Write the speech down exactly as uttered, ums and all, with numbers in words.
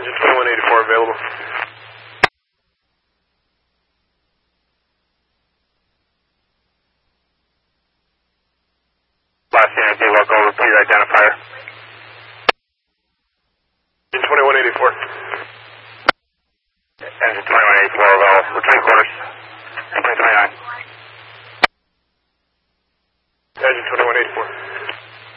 Engine twenty-one eighty-four available. Last unit, local repeat identifier. Engine twenty-one eighty-four. Engine twenty-one eighty-four, well, we're three quarters. twenty twenty-nine.